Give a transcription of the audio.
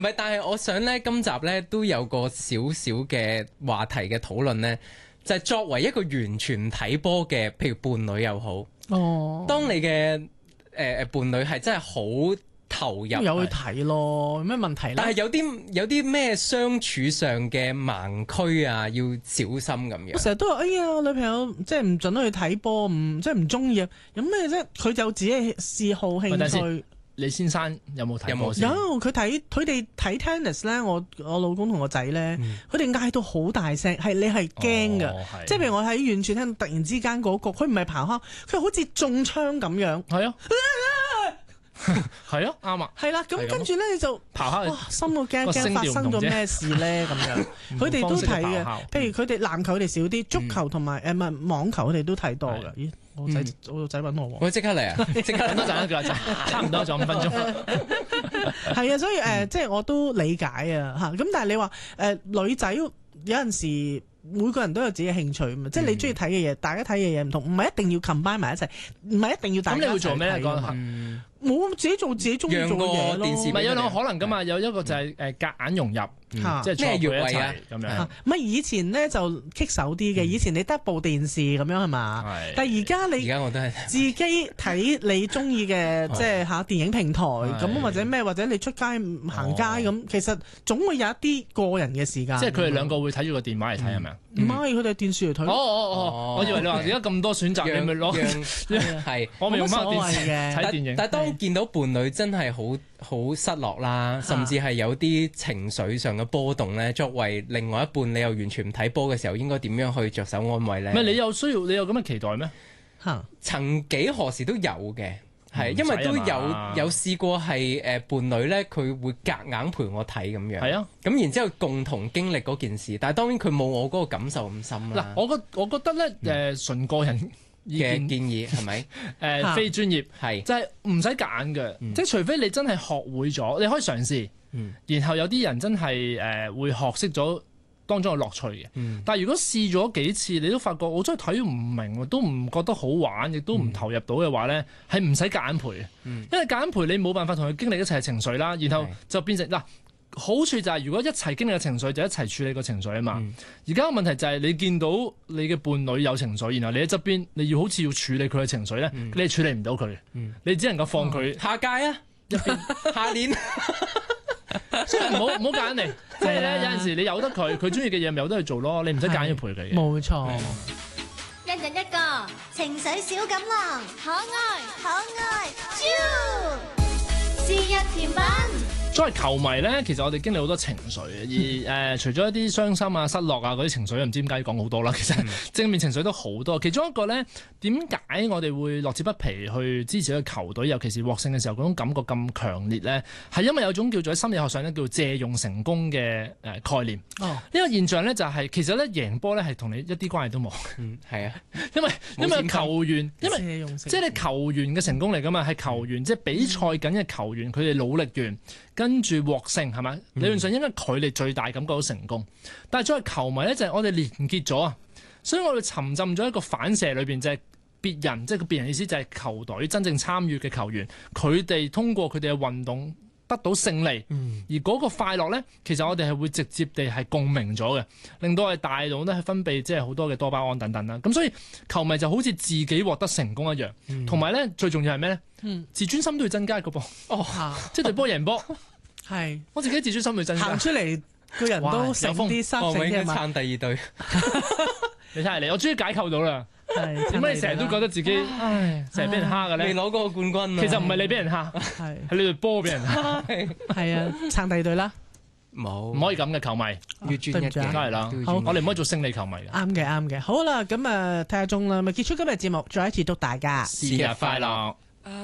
唔係，但係我想咧，今集咧都有個少少嘅話題嘅討論咧，就係作為一個完全唔睇波嘅，譬如伴侶又好，當你嘅伴侶係真係好投入， 有去睇咯，有咩問題咧？ 但係有啲咩相處上嘅盲區啊，要小心咁樣。 我成日都話：哎呀，女朋友即係唔準去睇波，即係唔中意啊！有咩啫？佢有自己嗜好興趣。 你先生有冇睇波先？ 有，佢哋睇 tennis 咧，我老公同我仔咧，佢哋嗌到好大聲，係你係驚㗎，即係譬如我喺遠處聽到突然之間嗰個，佢唔係咆哮，佢好似中槍咁樣。 係啊。係啊，啱啊， 係啦，咁跟住咧你就咆哮， 心都驚發生咗咩事咧咁樣。佢哋都睇嘅，譬如佢哋籃球佢哋少啲，足球同埋唔係網球佢哋都睇多㗎。咦，我個仔揾我喎， 我即刻嚟啊！即刻等多陣一差唔多仲5分鐘。 係啊，所以即係我都理解啊嚇。咁但係你話女仔有陣時每個人都有自己嘅興趣嘛，即係你中意睇嘅嘢，大家睇嘅嘢唔同，唔係一定要 combine 埋一齊，唔係一定要大家一齊睇。咁你會做咩咧？冇自己做自己中意做嘅嘢咯。 唔係有兩個可能噶嘛，有一個就係夾硬融入，即係咩越位啊咁樣。 唔係以前咧就棘手啲嘅，以前你得部電視咁樣係嘛？但係而家我都係自己睇你中意嘅，即係嚇電影平台咁或者咩，或者你出街行街咁，其實總會有一啲個人嘅時間。 即係佢哋兩個會睇住個電話嚟睇係咪啊？ 唔係，佢哋電視嚟睇。 我以為你話而家咁多選擇，你咪攞係我咪用翻電視嘅睇電影。 但係當見到伴侶真係好失落啦，甚至係有啲情緒上嘅波動咧，作為另外一半，你又完全唔睇波嘅時候，應該點樣去着手安慰咧？ 唔係你有咁嘅期待咩？ 曾幾何時都有嘅，係因為都有試過係伴侶咧，佢會夾硬陪我睇咁樣。係啊，咁然之後共同經歷嗰件事，但係當然佢冇我嗰個感受咁深啦。 嗱，我覺得咧純個人嘅建議係咪？ 非專業係， 就係唔使揀嘅，即係除非你真係學會咗，你可以嘗試，然後有啲人真係會學識咗當中嘅樂趣嘅。但係如果試咗幾次，你都發覺我真係睇唔明，都唔覺得好玩，亦都唔投入到嘅話咧，係唔使夾硬陪嘅，因為夾硬陪你冇辦法同佢經歷一齊嘅情緒啦，然後就變成嗱。好處就係如果一齊經歷嘅情緒就一齊處理個情緒啊嘛。而家個問題就係你見到你嘅伴侶有情緒，然後你喺側邊，你要好似要處理佢嘅情緒咧，你係處理唔到佢，你只能夠放佢下屆啊，下年。 所以唔好揀嚟，即係咧有陣時你由得佢中意嘅嘢咪由得佢做咯，你唔使揀要陪佢嘅。 冇錯。 一人一個情緒小錦囊，可愛，是日甜品。 作為球迷咧，其實我哋經歷好多情緒而除咗一啲傷心啊、失落啊嗰啲情緒，唔知點解講好多啦。其實正面情緒都好多。其中一個咧，點解我哋會樂此不疲去支持一個球隊，尤其是獲勝嘅時候，嗰種感覺咁強烈咧，係因為有種叫做喺心理學上咧叫借用成功嘅概念。呢個現象咧就係其實咧贏波咧係同你一啲關係都冇。 係啊， 因為球員，因為即係你球員嘅成功嚟㗎嘛，係球員即係比賽緊嘅球員，佢哋努力完。跟住獲勝係咪？理論上應該佢哋最大感覺到成功，但係作為球迷咧，就係我哋連結咗啊，所以我哋沉浸咗一個反射裏邊，就係別人，即係個別人意思就係球隊真正參與嘅球員，佢哋通過佢哋嘅運動得到勝利，而嗰個快樂咧，其實我哋係會直接地係共鳴咗嘅，令到我哋大腦咧係分泌即係好多嘅多巴胺等等啦。咁所以球迷就好似自己獲得成功一樣，同埋咧最重要係咩咧？自尊心都要增加個噃。即係對波贏波。 係，我自己自尊心去增加， 行出嚟個人都成啲塞成嘅嘛。 撐第二隊， 你睇下你，我終於解構到啦。點解你成日都覺得自己成日俾人蝦嘅咧？ 未攞過冠軍啊！ 其實唔係你俾人蝦，係你隊波俾人蝦。 係啊，撐第二隊啦。 唔可以咁嘅球迷， 要專一嘅， 梗係啦。好，我哋唔可以做勝利球迷嘅。 啱嘅。好啦，咁睇下鐘啦，咪結束今日節目，再一次祝大家節日快樂。